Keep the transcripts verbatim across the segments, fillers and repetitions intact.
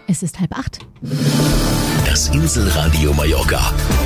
Es ist halb acht. Das Inselradio Mallorca.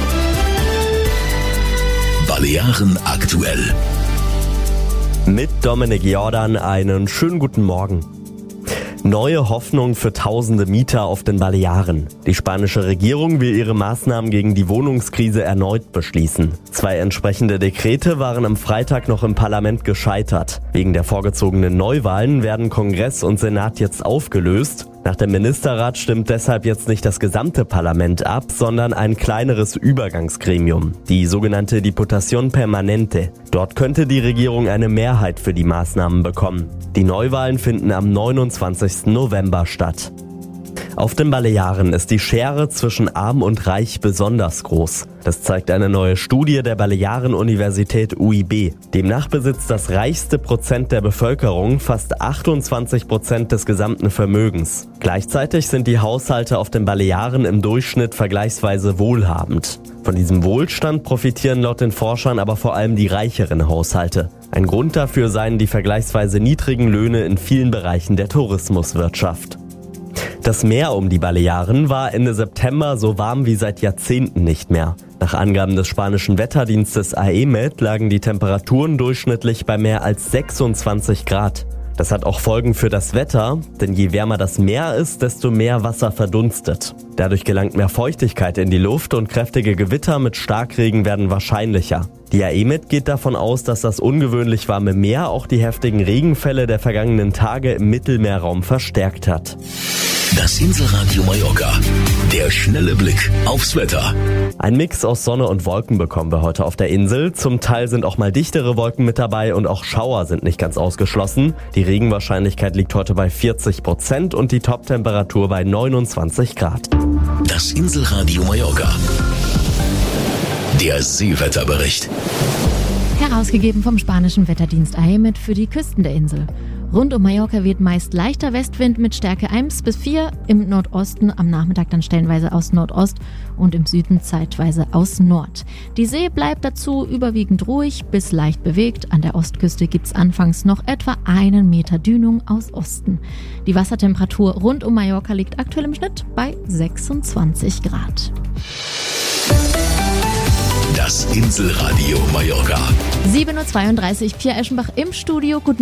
Balearen aktuell. Mit Dominik Jordan einen schönen guten Morgen. Neue Hoffnung für tausende Mieter auf den Balearen. Die spanische Regierung will ihre Maßnahmen gegen die Wohnungskrise erneut beschließen. Zwei entsprechende Dekrete waren am Freitag noch im Parlament gescheitert. Wegen der vorgezogenen Neuwahlen werden Kongress und Senat jetzt aufgelöst. Nach dem Ministerrat stimmt deshalb jetzt nicht das gesamte Parlament ab, sondern ein kleineres Übergangsgremium, die sogenannte Diputación Permanente. Dort könnte die Regierung eine Mehrheit für die Maßnahmen bekommen. Die Neuwahlen finden am neunundzwanzigsten November statt. Auf den Balearen ist die Schere zwischen Arm und Reich besonders groß. Das zeigt eine neue Studie der Balearen-Universität U I B. Demnach besitzt das reichste Prozent der Bevölkerung fast achtundzwanzig Prozent des gesamten Vermögens. Gleichzeitig sind die Haushalte auf den Balearen im Durchschnitt vergleichsweise wohlhabend. Von diesem Wohlstand profitieren laut den Forschern aber vor allem die reicheren Haushalte. Ein Grund dafür seien die vergleichsweise niedrigen Löhne in vielen Bereichen der Tourismuswirtschaft. Das Meer um die Balearen war Ende September so warm wie seit Jahrzehnten nicht mehr. Nach Angaben des spanischen Wetterdienstes A E M E T lagen die Temperaturen durchschnittlich bei mehr als sechsundzwanzig Grad. Das hat auch Folgen für das Wetter, denn je wärmer das Meer ist, desto mehr Wasser verdunstet. Dadurch gelangt mehr Feuchtigkeit in die Luft und kräftige Gewitter mit Starkregen werden wahrscheinlicher. Die A E M E T geht davon aus, dass das ungewöhnlich warme Meer auch die heftigen Regenfälle der vergangenen Tage im Mittelmeerraum verstärkt hat. Das Inselradio Mallorca. Der schnelle Blick aufs Wetter. Ein Mix aus Sonne und Wolken bekommen wir heute auf der Insel. Zum Teil sind auch mal dichtere Wolken mit dabei und auch Schauer sind nicht ganz ausgeschlossen. Die Regenwahrscheinlichkeit liegt heute bei vierzig Prozent und die Toptemperatur bei neunundzwanzig Grad. Das Inselradio Mallorca. Der Seewetterbericht. Herausgegeben vom spanischen Wetterdienst A E M E T für die Küsten der Insel. Rund um Mallorca weht meist leichter Westwind mit Stärke eins bis vier, im Nordosten am Nachmittag dann stellenweise aus Nordost und im Süden zeitweise aus Nord. Die See bleibt dazu überwiegend ruhig bis leicht bewegt. An der Ostküste gibt's anfangs noch etwa einen Meter Dünung aus Osten. Die Wassertemperatur rund um Mallorca liegt aktuell im Schnitt bei sechsundzwanzig Grad. Das Inselradio Mallorca. sieben Uhr zweiunddreißig, Pia Eschenbach im Studio. Guten